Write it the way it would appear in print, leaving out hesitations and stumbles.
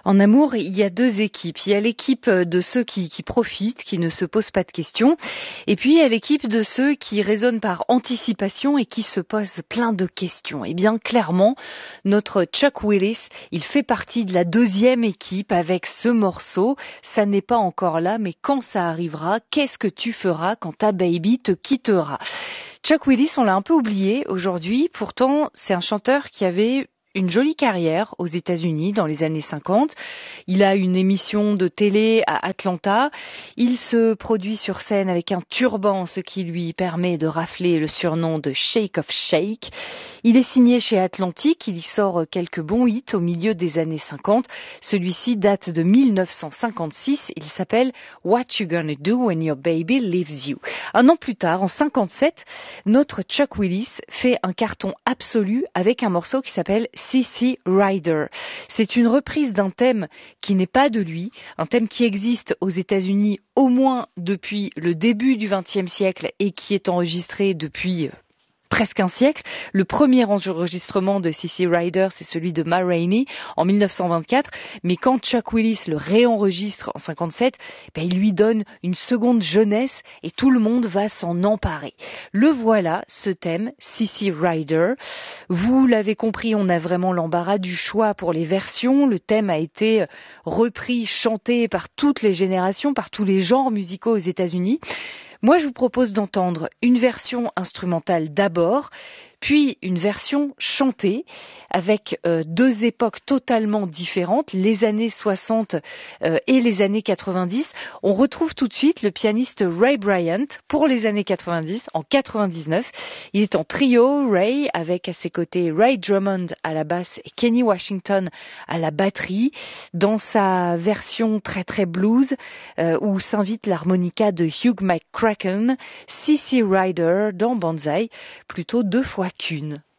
En amour, il y a deux équipes. Il y a l'équipe de ceux qui profitent, qui ne se posent pas de questions. Et puis, il y a l'équipe de ceux qui raisonnent par anticipation et qui se posent plein de questions. Eh bien, clairement, notre Chuck Willis, il fait partie de la deuxième équipe avec ce morceau. Ça n'est pas encore là, mais quand ça arrivera, qu'est-ce que tu feras quand ta baby te quittera? Chuck Willis, on l'a un peu oublié aujourd'hui. Pourtant, c'est un chanteur qui avait une jolie carrière aux États-Unis dans les années 50. Il a une émission de télé à Atlanta. Il se produit sur scène avec un turban, ce qui lui permet de rafler le surnom de Shake of Shake. Il est signé chez Atlantic. Il y sort quelques bons hits au milieu des années 50. Celui-ci date de 1956. Il s'appelle What You Gonna Do When Your Baby Leaves You. Un an plus tard, en 57, notre Chuck Willis fait un carton absolu avec un morceau qui s'appelle CC Rider. C'est une reprise d'un thème qui n'est pas de lui, un thème qui existe aux États-Unis au moins depuis le début du XXe siècle et qui est enregistré depuis presque un siècle. Le premier enregistrement de CC Rider, c'est celui de Ma Rainey en 1924. Mais quand Chuck Willis le réenregistre en 57, il lui donne une seconde jeunesse et tout le monde va s'en emparer. Le voilà, ce thème, CC Rider. Vous l'avez compris, on a vraiment l'embarras du choix pour les versions. Le thème a été repris, chanté par toutes les générations, par tous les genres musicaux aux États-Unis. Moi, je vous propose d'entendre une version instrumentale d'abord, puis une version chantée avec deux époques totalement différentes, les années 60 et les années 90. On retrouve tout de suite le pianiste Ray Bryant pour les années 90, en 99. Il est en trio, Ray, avec à ses côtés Ray Drummond à la basse et Kenny Washington à la batterie, dans sa version très très blues, où s'invite l'harmonica de Hugh McCracken, CC Rider dans Banzai, plutôt deux fois qu'une.